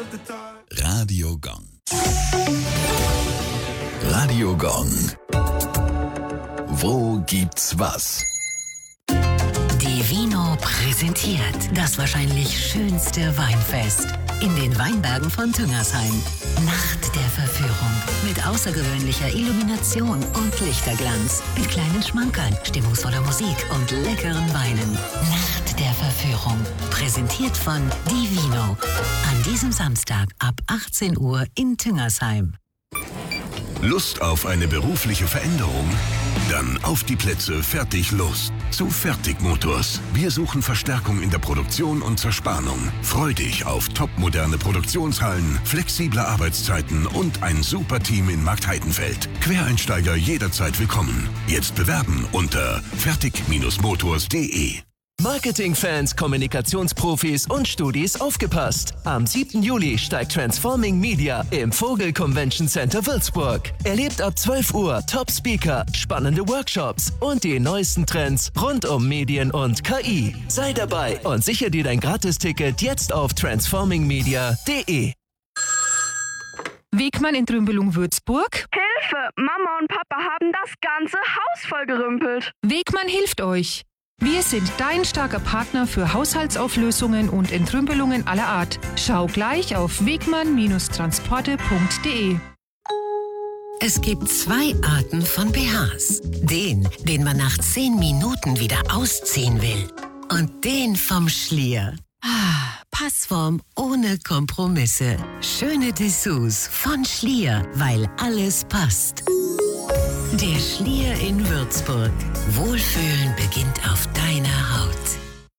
Radio Gong. Radio Gong. Wo gibt's was? Divino präsentiert das wahrscheinlich schönste Weinfest in den Weinbergen von Tüngersheim. Nacht der Verführung mit außergewöhnlicher Illumination und Lichterglanz, mit kleinen Schmankerln, stimmungsvoller Musik und leckeren Weinen. Nacht der Verführung, präsentiert von Divino. An diesem Samstag ab 18 Uhr in Tüngersheim. Lust auf eine berufliche Veränderung? Dann auf die Plätze, fertig, los. Zu Fertig Motors. Wir suchen Verstärkung in der Produktion und Zerspannung. Freu dich auf topmoderne Produktionshallen, flexible Arbeitszeiten und ein super Team in Marktheidenfeld. Quereinsteiger jederzeit willkommen. Jetzt bewerben unter fertig-motors.de. Marketingfans, Kommunikationsprofis und Studis aufgepasst. Am 7. Juli steigt Transforming Media im Vogel Convention Center Würzburg. Erlebt ab 12 Uhr Top-Speaker, spannende Workshops und die neuesten Trends rund um Medien und KI. Sei dabei und sichere dir dein Gratisticket jetzt auf transformingmedia.de. Wegmann in Trümbelung Würzburg. Hilfe! Mama und Papa haben das ganze Haus vollgerümpelt. Wegmann hilft euch. Wir sind dein starker Partner für Haushaltsauflösungen und Entrümpelungen aller Art. Schau gleich auf wegmann-transporte.de. Es gibt 2 Arten von BHs. Den man nach 10 Minuten wieder ausziehen will. Und den vom Schlier. Passform ohne Kompromisse. Schöne Dessous von Schlier, weil alles passt. Der Schlier in Würzburg. Wohlfühlen beginnt auf deiner Haut.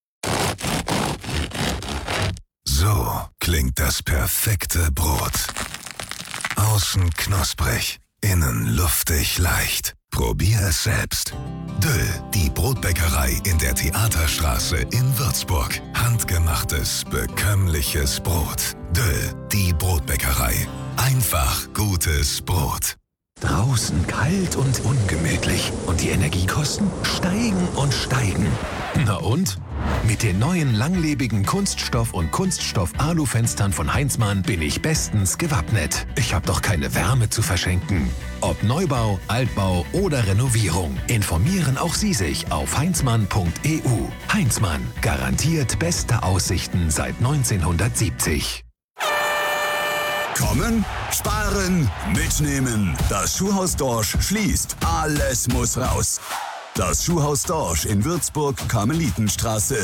So klingt das perfekte Brot. Außen knusprig, innen luftig leicht. Probier es selbst. Döll, die Brotbäckerei in der Theaterstraße in Würzburg. Handgemachtes, bekömmliches Brot. Döll, die Brotbäckerei. Einfach gutes Brot. Draußen kalt und ungemütlich und die Energiekosten steigen und steigen. Na und? Mit den neuen langlebigen Kunststoff- und Kunststoff-Alu-Fenstern von Heinzmann bin ich bestens gewappnet. Ich habe doch keine Wärme zu verschenken. Ob Neubau, Altbau oder Renovierung, informieren auch Sie sich auf heinzmann.eu. Heinzmann, garantiert beste Aussichten seit 1970. Kommen, sparen, mitnehmen. Das Schuhhaus Dorsch schließt. Alles muss raus. Das Schuhhaus Dorsch in Würzburg, Karmelitenstraße.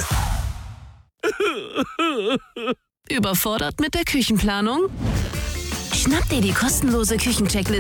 Überfordert mit der Küchenplanung? Schnapp dir die kostenlose Küchencheckliste